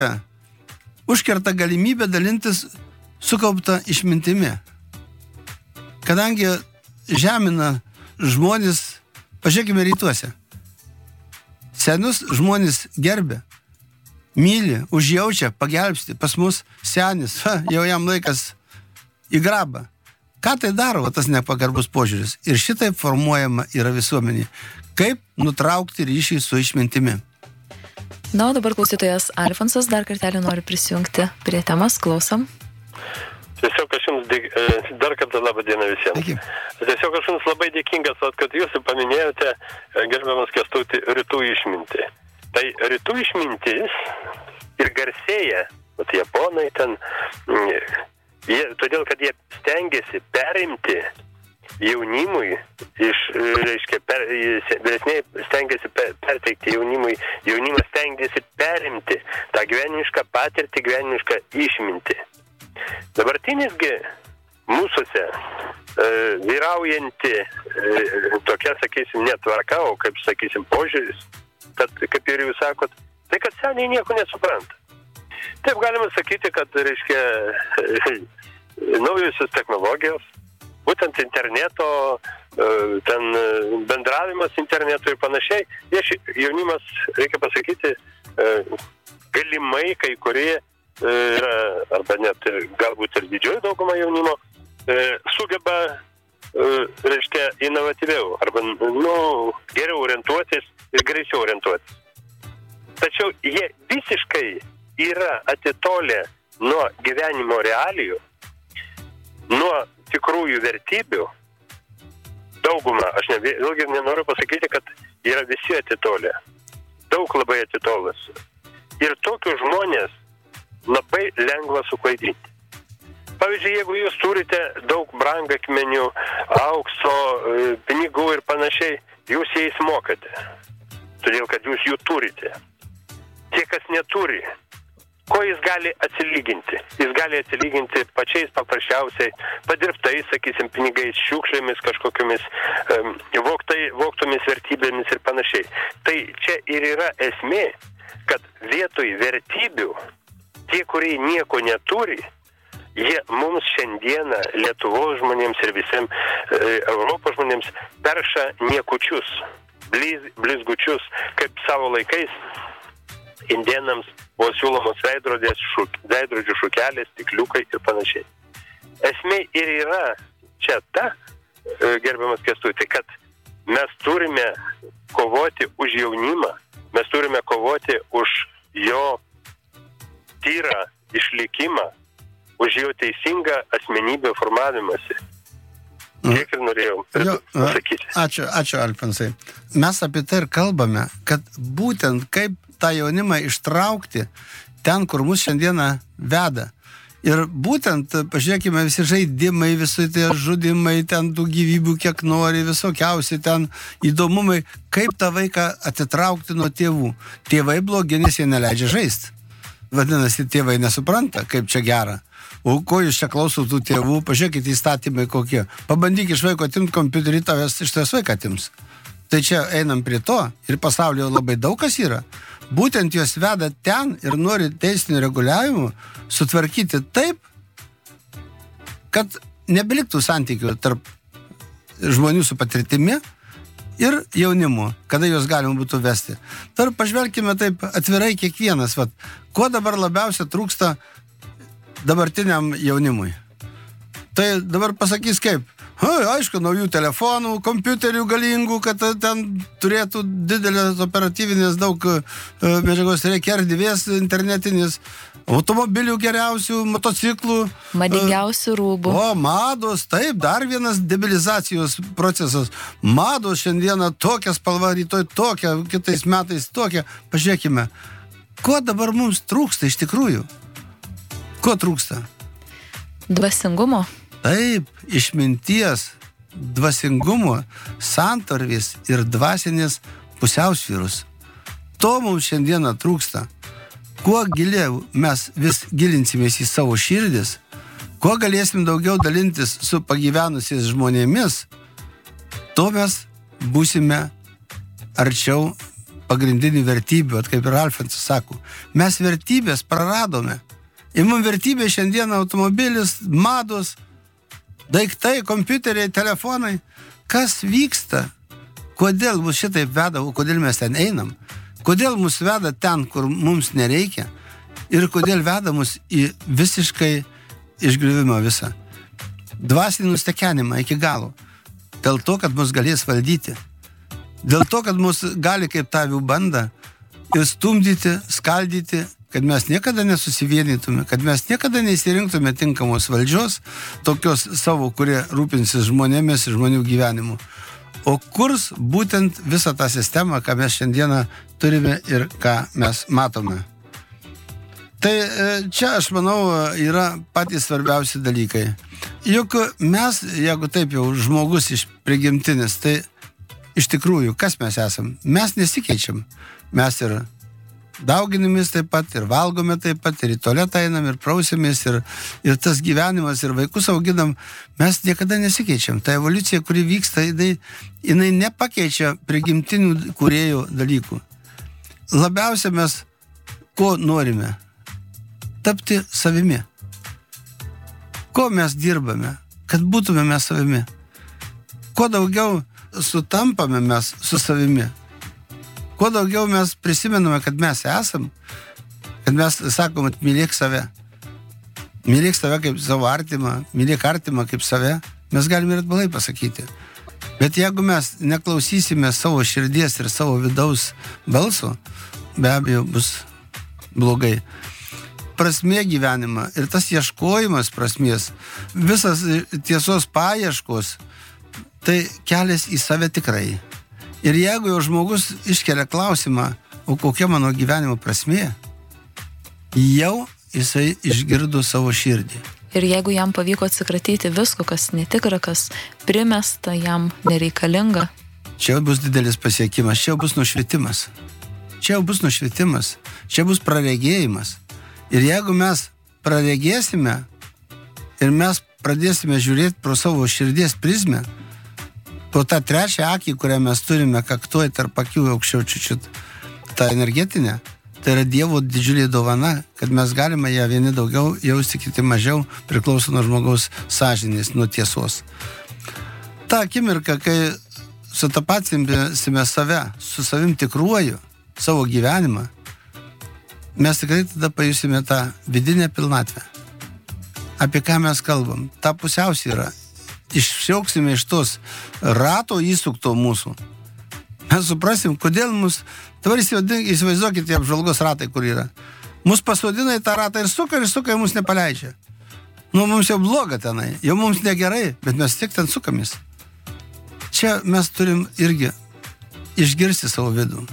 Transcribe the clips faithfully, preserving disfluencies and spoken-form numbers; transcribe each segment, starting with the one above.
užkerta galimybę dalintis sukauptą išmintimi. Kadangi žemina žmonės, pažiūrėkime rytuose. Senus žmonės gerbia, myli, užjaučia, pagelbsti. Pas mus senis, ha, jau jam laikas į grabą. Ką tai daro, tas nepagarbus požiūris? Ir šitaip formuojama yra visuomenė. Kaip nutraukti ryšį su išmintimi? Na, o dabar klausytojas Alfonsas dar kartelį nori prisijungti prie temas. Klausom. Tiesiog aš jums dėk, dar kartą labą dieną visiems. Dėkui. Tiesiog aš jums labai dėkingas, kad jūs paminėjote, gerbiamas Kęstuti, rytų išmintį. Tai rytų išmintis ir garsėja, vat japonai ten, jie, todėl, kad jie stengiasi perimti jaunimui, iš, reiškia, per, vyresniai stengiasi per, perteikti jaunimui, jaunimas stengiasi perimti tą gyvenimišką patirtį, gyvenimišką išmintį. Dabartinisgi mūsuose e, vyraujanti e, tokia, sakysim, netvarka, o kaip, sakysim, požiūris, kad, kaip ir jūs sakot, tai kad seniai nieko nesupranta. Taip galima sakyti, kad, reiškia, naujusios technologijos, būtent interneto, ten bendravimas internetu ir panašiai, jaunimas, reikia pasakyti, galimai kai kurie, yra, arba net galbūt ir didžioji dauguma jaunimo, sugeba, reiškia, inovatyviau, arba, nu, geriau orientuotis ir greičiau orientuotis. Tačiau jie visiškai yra atitolę nuo gyvenimo realijų, nuo tikrųjų vertybių. Dauguma, aš ne, vėlgi nenoriu pasakyti, kad yra visi atitolę. Daug labai atitolęs. Ir tokius žmonės labai lengva suklaidinti. Pavyzdžiui, jeigu jūs turite daug brangakmenių, aukso, pinigų ir panašiai, jūs jais mokate. Todėl, kad jūs jų turite. Tie, kas neturi, ko jis gali atsilyginti? Jis gali atsilyginti pačiais paprasčiausiai padirbtais, sakysim, pinigais, šiukšlėmis kažkokiamis, um, voktai, voktomis vertybėmis ir panašiai. Tai čia ir yra esmė, kad vietoj vertybių tie, kurie nieko neturi, jie mums šiandieną, Lietuvos žmonėms ir visiems e, Europos žmonėms perša niekučius, bliz, blizgučius, kaip savo laikais indienams buvo siūlomos veidrodės, šuk, veidrodžių šukelės, stikliukai ir panašiai. Esmė ir yra čia ta, e, gerbiamas Kęstuti, kad mes turime kovoti už jaunimą, mes turime kovoti už jo tyrą išlikimą, už jo teisingą asmenybę formavimąsi. Tiek ir norėjau jo, pasakyti. Ačiū, ačiū, Alfonsai. Mes apie tai ir kalbame, kad būtent kaip tą jaunimą ištraukti ten, kur mus šiandieną veda. Ir būtent, pažiūrėkime, visi žaidimai, visi tie žudimai, ten tų gyvybių kiek nori, visokiausi ten įdomumai, kaip tą vaiką atitraukti nuo tėvų. Tėvai blogi, nes jie neleidžia žaisti. Vadinasi, tėvai nesupranta, kaip čia gera. O ko jūs čia klausau tų tėvų, pažiūrėkite įstatymai kokie. Pabandyk iš vaiko atimti kompiuterį, tavęs iš tavęs vaiką atims. Tai čia einam prie to ir pasaulyje labai daug kas yra. Būtent jos veda ten ir nori teisinio reguliavimo sutvarkyti taip, kad nebeliktų santykių tarp žmonių su patirtimi ir jaunimu, kada juos galima būtų vesti. Dar pažvelkime taip atvirai kiekvienas, vat, ko dabar labiausia trūksta dabartiniam jaunimui. Tai dabar pasakys kaip, Ai, aišku, naujų telefonų, kompiuterių galingų, kad ten turėtų didelės operatyvinės daug medžiagos, reikia erdvės internetinės, automobilių geriausių, motociklų. Madingiausių rūbų. O, mados, taip, dar vienas debilizacijos procesas. Mados šiandieną tokia spalva, rytoj tokia, kitais metais tokia. Pažiūrėkime, ko dabar mums trūksta iš tikrųjų? Ko trūksta? Dvasingumo. Taip, išminties, dvasingumo, santarvės ir dvasinės pusiausvyrus. To mums šiandieną trūksta. Kuo giliau mes vis gilinsimės į savo širdis, kuo galėsim daugiau dalintis su pagyvenusiais žmonėmis, to mes būsime arčiau pagrindinių vertybių, at kaip ir Alfonsas sako. Mes vertybės praradome. Ir mums vertybė šiandien automobilis, mados, daiktai, kompiuteriai, telefonai. Kas vyksta? Kodėl mus šitaip veda, kodėl mes ten einam? Kodėl mus veda ten, kur mums nereikia? Ir kodėl veda mus į visiškai išgriuvimą visą? Dvasinį nustekenimą iki galo. Dėl to, kad mus galės valdyti. Dėl to, kad mus gali kaip tavių bandą ir stumdyti, skaldyti, kad mes niekada nesusivienytume, kad mes niekada neįsirinktume tinkamos valdžios, tokios savo, kurie rūpinsis žmonėmis ir žmonių gyvenimu. O kurs būtent visą tą sistemą, ką mes šiandieną turime ir ką mes matome. Tai čia, aš manau, yra patys svarbiausi dalykai. Juk mes, jeigu taip jau žmogus iš prigimtinis, tai iš tikrųjų, kas mes esam? Mes nesikeičiam. Mes ir dauginamės taip pat, ir valgome taip pat, ir į tualetą einam, ir prausimės, ir, ir tas gyvenimas, ir vaikus auginam, mes niekada nesikeičiam. Ta evoliucija, kuri vyksta, jinai, jinai nepakeičia prigimtinių kūrėjų dalykų. Labiausia mes ko norime? Tapti savimi. Ko mes dirbame? Kad būtume mes savimi. Kuo daugiau sutampame mes su savimi. Kuo daugiau mes prisimename, kad mes esam, kad mes sakom, mylėk save. Mylėk save kaip savo artimą, mylėk artimą kaip save, mes galime ir atbalai pasakyti. Bet jeigu mes neklausysime savo širdies ir savo vidaus balso, be abejo bus blogai. Prasmė gyvenimą ir tas ieškojimas prasmės, visas tiesos paieškos, tai kelias į save tikrai. Ir jeigu jau žmogus iškelia klausimą, o kokia mano gyvenimo prasmė, jau jisai išgirdo savo širdį. Ir jeigu jam pavyko atsikratyti visko, kas netikra, kas primesta, jam nereikalinga. Čia jau bus didelis pasiekimas, čia jau bus nušvitimas. Čia jau bus nušvitimas, čia bus praregėjimas. Ir jeigu mes praregėsime ir mes pradėsime žiūrėti pro savo širdies prizmę, po tą trečią akį, kurią mes turime kaktuoj tarp akių aukščiau čiučiut, tą energetinę, tai yra Dievo didžiulė dovana, kad mes galime ją vieni daugiau jausti, kiti mažiau, priklauso nuo žmogaus sąžinės, nuo tiesos. Ta akimirka, kai sutapatsime save su savim tikruoju, savo gyvenimą, mes tikrai tada pajusime tą vidinę pilnatvę. Apie ką mes kalbam? Ta pusiausvyra. Išsiauksime iš tos rato įsukto mūsų. Mes suprasim, kodėl mus, dabar įsivaizduokite tie apžvalgos ratai, kur yra. Mus pasodina į tą ratą ir suka, ir suka, ir mus nepaleidžia. Nu, mums jau bloga tenai, jau mums negerai, bet mes tik ten sukamės. Čia mes turim irgi išgirsti savo vidų.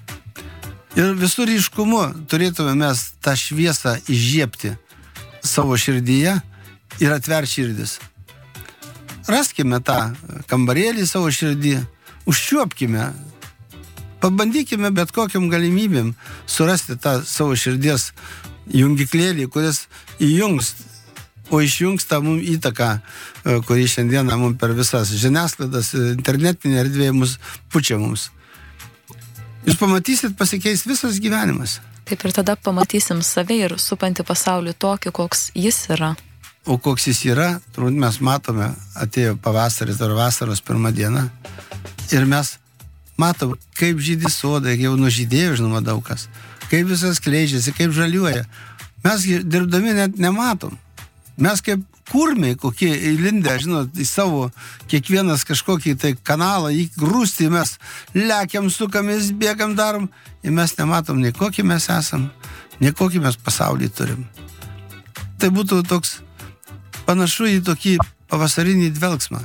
Ir visur ryškumu turėtume mes tą šviesą įžiebti savo širdyje ir atverti širdis. Raskime tą kambarėlį savo širdį, užčiuopkime, pabandykime bet kokiam galimybėm surasti tą savo širdies jungiklėlį, kuris įjungs, o išjungs tą mums įtaką, kurį šiandieną mums per visas žiniasklaidas, internetinė erdvė mus pučia mums. Jūs pamatysit, pasikeis visas gyvenimas. Taip ir tada pamatysim save ir supantį pasaulį tokį, koks jis yra. O koks jis yra, turbūt mes matome, atėjo pavasaris ar vasaros pirmą dieną ir mes matom, kaip žydį sodai, jau nužydėjo, žinoma, daug kas, kaip visas kleidžiasi, kaip žaliuoja. Mes dirbdami net nematom. Mes kaip kurmiai, kokie įlindę, žinot, į savo kiekvienas kažkokį tai kanalą, į grūstį mes lekiam, sukamės, bėgam, darom ir mes nematom nei kokį mes esam, nei kokį mes pasaulį turim. Tai būtų toks panašu į tokį pavasarinį dvelgsmą.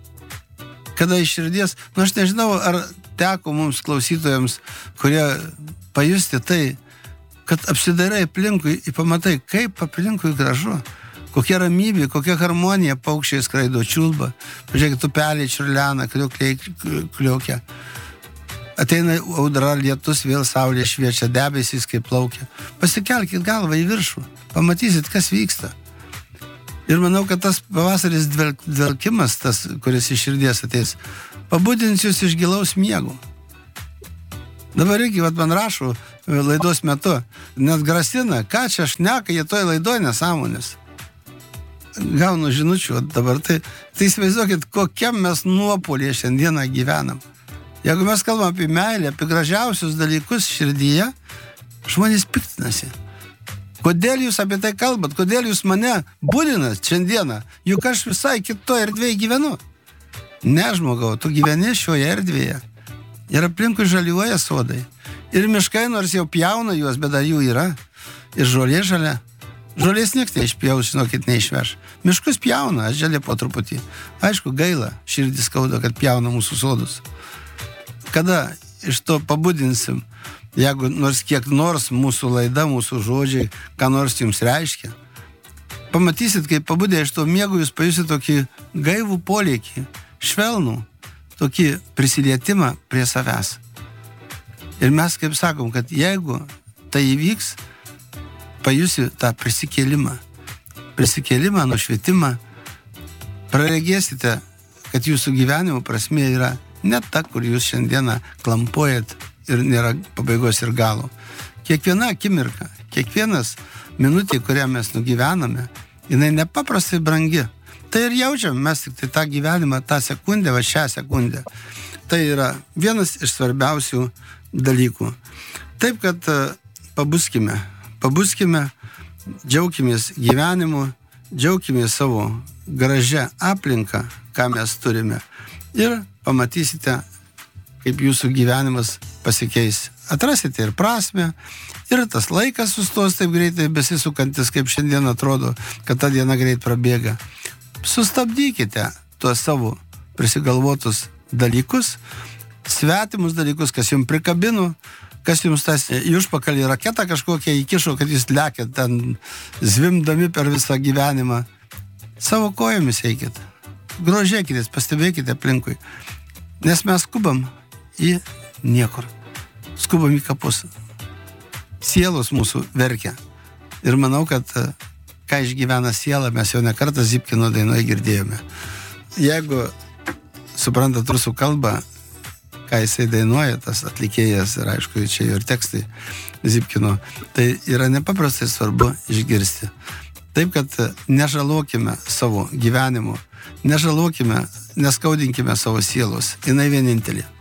Kada iš širdies, nu aš nežinau, ar teko mums klausytojams, kurie pajusti tai, kad apsidairai aplinkui ir pamatai, kaip aplinkui gražu, kokia ramybė, kokia harmonija, paukščiai skraido, čiulba, pažiūrėk, tupeliai čiurlena, kliukliai kliukia. Ateina audra, lietus, vėl saulė šviečia, debesys kaip plaukia. Pasikelkit galvą į viršų, pamatysit, kas vyksta. Ir manau, kad tas pavasaris dvelk, dvelkimas, tas, kuris iš širdies ateis, pabudins jūs iš gilaus miego. Dabar irgi, vat, man rašo laidos metu, net grasina, ką čia šneka, jie toj laidoj nesąmonės. Gaunu žinučių dabar. Tai, tai įsivaizduokit, kokiam mes nuopolė šiandieną gyvenam. Jeigu mes kalbam apie meilę, apie gražiausius dalykus širdyje, žmonės piktinasi. Kodėl jūs apie tai kalbat? Kodėl jūs mane budinat šiandieną? Juk aš visai kitoje erdvėje gyvenu. Ne, žmogau, tu gyveni šioje erdvėje. Ir aplinkui žaliuoja sodai. Ir miškai, nors jau pjauna juos, bet dar jų yra. Ir žolė žalia. Žolės nieks neišpjaus, žinokit, neišveš. Miškus pjauna, aš žalė po truputį. Aišku, gaila, širdis skauda, kad pjauna mūsų sodus. Kada iš to pabudinsim, jeigu nors kiek nors mūsų laida, mūsų žodžiai, ką nors jums reiškia, pamatysit, kaip pabudę iš to miego, jūs pajusit tokį gaivų polėkį, švelnų, tokį prisilietimą prie savęs. Ir mes kaip sakom, kad jeigu tai įvyks, pajusi tą prisikėlimą, prisikėlimą, nušvietimą, praregėsite, kad jūsų gyvenimo prasmė yra ne ta, kur jūs šiandieną klampojat ir nėra pabaigos ir galo. Kiekviena akimirka, kiekvienas minutė, kurią mes nugyvename, jinai nepaprastai brangi. Tai ir jaučiam mes tik tai tą gyvenimą, tą sekundę, va šią sekundę. Tai yra vienas iš svarbiausių dalykų. Taip, kad pabuskime, pabuskime, džiaukimės gyvenimu, džiaukimės savo gražią aplinką, ką mes turime. Ir pamatysite, kaip jūsų gyvenimas pasikeis. Atrasite ir prasmę, ir tas laikas sustos taip greitai besisukantis, kaip šiandien atrodo, kad ta diena greit prabėga. Sustabdykite tuos savo prisigalvotus dalykus, svetimus dalykus, kas jums prikabino, kas jums tas į užpakalį raketą kažkokią įkišo, kad jūs lekėt ten zvimdami per visą gyvenimą. Savo kojomis eikit. Grožėkitės, pastebėkite aplinkui. Nes mes skubam į niekur. Skubam į kapus. Sielos mūsų verkia. Ir manau, kad ką išgyvena siela, mes jau ne kartą Zipkino dainoje girdėjome. Jeigu suprantat rusų kalbą, ką jisai dainuoja, tas atlikėjas, ir aišku, čia ir tekstai Zipkino, tai yra nepaprastai svarbu išgirsti. Taip, kad nežalokime savo gyvenimo, nežalokime, neskaudinkime savo sielos. Jinai vienintelė.